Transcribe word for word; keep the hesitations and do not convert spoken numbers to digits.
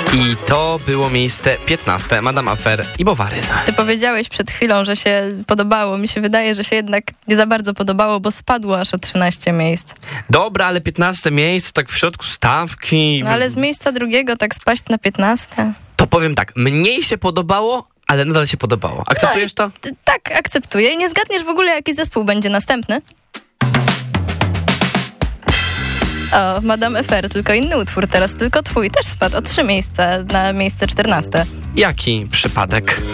I to było miejsce piętnaste. Madame Affair i Bowarys. Ty powiedziałeś przed chwilą, że się podobało. Mi się wydaje, że się jednak nie za bardzo podobało, bo spadło aż o trzynaście miejsc. Dobra, ale piętnaste miejsce, tak w środku stawki. No ale z miejsca drugiego tak spaść na piętnaste. To powiem tak, mniej się podobało, ale nadal się podobało. Akceptujesz to? T- tak, akceptuję. I nie zgadniesz w ogóle, jaki zespół będzie następny? O, Madame Affair, tylko inny utwór, teraz tylko twój też spadł o trzy miejsca na miejsce czternaste. Jaki przypadek?